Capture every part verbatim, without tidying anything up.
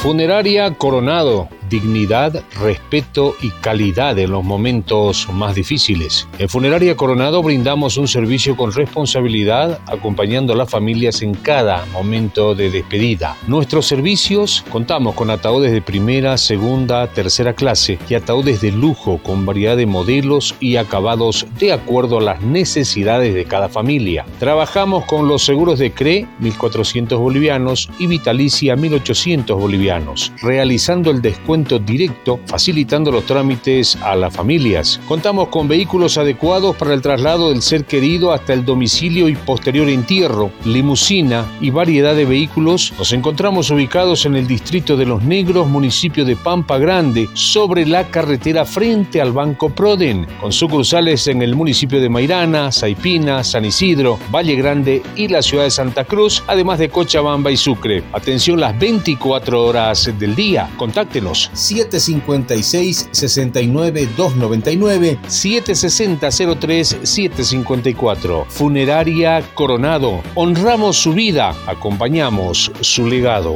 Funeraria Coronado. Dignidad, respeto y calidad en los momentos más difíciles. En Funeraria Coronado brindamos un servicio con responsabilidad, acompañando a las familias en cada momento de despedida. Nuestros servicios: contamos con ataúdes de primera, segunda, tercera clase y ataúdes de lujo con variedad de modelos y acabados de acuerdo a las necesidades de cada familia. Trabajamos con los seguros de C R E, mil cuatrocientos bolivianos, y Vitalicia, mil ochocientos bolivianos, realizando el descuento directo, facilitando los trámites a las familias. Contamos con vehículos adecuados para el traslado del ser querido hasta el domicilio y posterior entierro, limusina y variedad de vehículos. Nos encontramos ubicados en el distrito de Los Negros, municipio de Pampa Grande, sobre la carretera frente al Banco Proden, con sucursales en el municipio de Mairana, Saipina, San Isidro, Valle Grande y la ciudad de Santa Cruz, además de Cochabamba y Sucre. Atención las veinticuatro horas del día. Contáctenos siete cinco seis, seis nueve, dos nueve nueve, siete seis cero, cero tres, siete cinco cuatro. Funeraria Coronado. Honramos su vida, acompañamos su legado.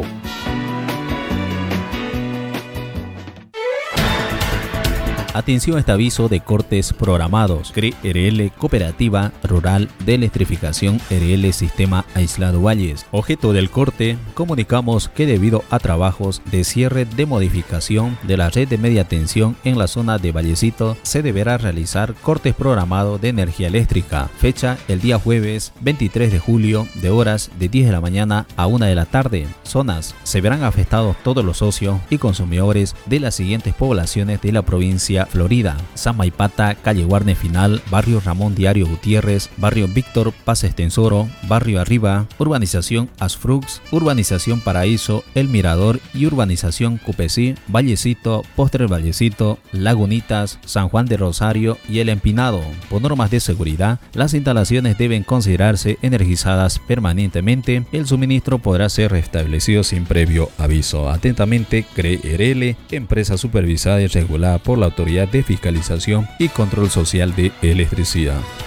Atención a este aviso de cortes programados. C R E R L, Cooperativa Rural de Electrificación R L Sistema Aislado Valles. Objeto del corte: comunicamos que debido a trabajos de cierre de modificación de la red de media tensión en la zona de Vallecito, se deberá realizar cortes programados de energía eléctrica. Fecha: el día jueves veintitrés de julio, de horas de diez de la mañana a una de la tarde. Zonas: se verán afectados todos los socios y consumidores de las siguientes poblaciones de la provincia Florida: Samaipata, calle Guarne Final, barrio Ramón Diario Gutiérrez, barrio Víctor Paz Extensoro, barrio Arriba, urbanización Asfrux, urbanización Paraíso, El Mirador y urbanización Cupesí, Vallecito, Postre Vallecito, Lagunitas, San Juan de Rosario y El Empinado. Por normas de seguridad, las instalaciones deben considerarse energizadas permanentemente. El suministro podrá ser restablecido sin previo aviso. Atentamente, C R E R L, empresa supervisada y regulada por la Autoridad de Fiscalización y Control Social de Electricidad.